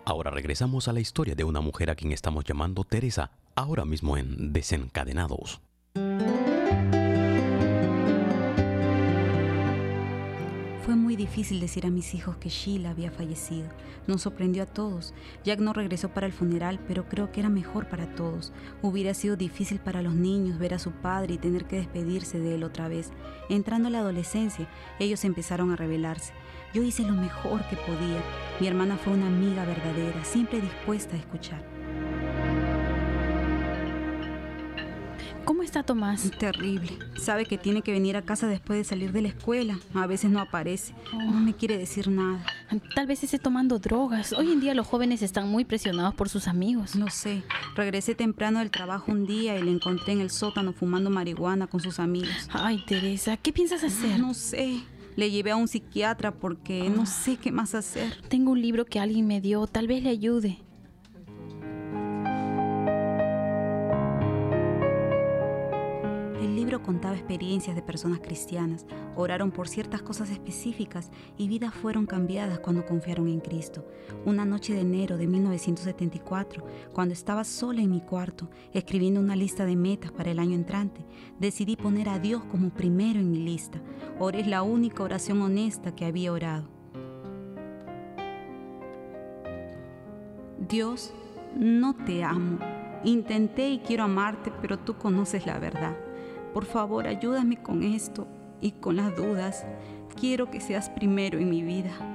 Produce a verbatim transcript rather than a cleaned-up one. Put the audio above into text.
Ahora regresamos a la historia de una mujer a quien estamos llamando Teresa, ahora mismo en Desencadenados. Fue muy difícil decir a mis hijos que Sheila había fallecido. Nos sorprendió a todos. Jack no regresó para el funeral, pero creo que era mejor para todos. Hubiera sido difícil para los niños ver a su padre y tener que despedirse de él otra vez. Entrando a la adolescencia, ellos empezaron a rebelarse. Yo hice lo mejor que podía. Mi hermana fue una amiga verdadera, siempre dispuesta a escuchar. ¿Cómo está Tomás? Terrible. Sabe que tiene que venir a casa después de salir de la escuela. A veces no aparece. No me quiere decir nada. Tal vez esté tomando drogas. Hoy en día los jóvenes están muy presionados por sus amigos. No sé. Regresé temprano del trabajo un día y le encontré en el sótano fumando marihuana con sus amigos. Ay, Teresa, ¿qué piensas hacer? No sé. Le llevé a un psiquiatra porque no sé qué más hacer. Tengo un libro que alguien me dio. Tal vez le ayude. El libro contaba experiencias de personas cristianas, oraron por ciertas cosas específicas y vidas fueron cambiadas cuando confiaron en Cristo. Una noche de enero de mil novecientos setenta y cuatro, cuando estaba sola en mi cuarto, escribiendo una lista de metas para el año entrante, decidí poner a Dios como primero en mi lista. Oré la única oración honesta que había orado. Dios, no te amo. Intenté y quiero amarte, pero tú conoces la verdad. Por favor, ayúdame con esto y con las dudas. Quiero que seas primero en mi vida.